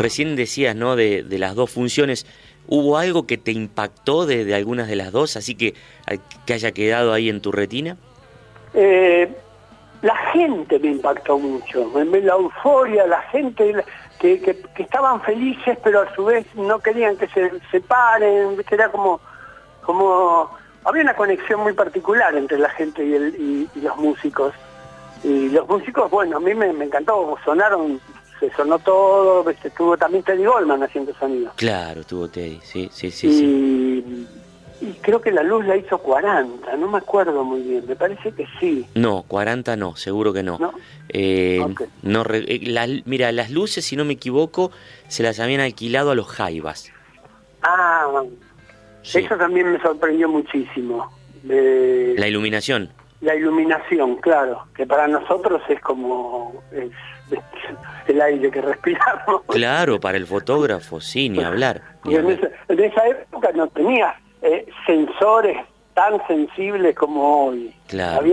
Recién decías, ¿no?, de las dos funciones. ¿Hubo algo que te impactó de algunas de las dos, así que haya quedado ahí en tu retina? La gente me impactó mucho, la euforia, la gente que estaban felices, pero a su vez no querían que se separen, era como había una conexión muy particular entre la gente y los músicos. Y los músicos, bueno, a mí me encantó, se sonó todo, estuvo también Teddy Goldman haciendo sonido. Claro, tuvo Teddy, sí. Y creo que la luz la hizo 40, no me acuerdo muy bien, me parece que sí. No, 40 no, seguro que no. ¿No? Okay. No mira, las luces, si no me equivoco, se las habían alquilado a los Jaivas. Sí. Eso también me sorprendió muchísimo. La iluminación. La iluminación, claro, que para nosotros es como el aire que respiramos. Claro, para el fotógrafo, sí, ni hablar. En esa época no tenía sensores tan sensibles como hoy. Claro.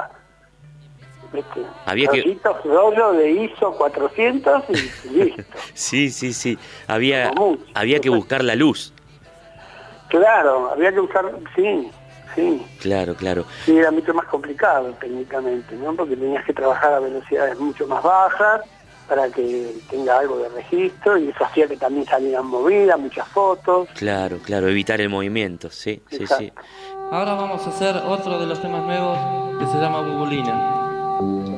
Había rollo de ISO 400 y listo. Sí. Había que buscar la luz. Claro, había que buscar, sí. Claro. Sí, era mucho más complicado técnicamente, ¿no? Porque tenías que trabajar a velocidades mucho más bajas para que tenga algo de registro, y eso hacía que también salieran movidas, muchas fotos. Claro, evitar el movimiento, sí. Ahora vamos a hacer otro de los temas nuevos que se llama Bubulina.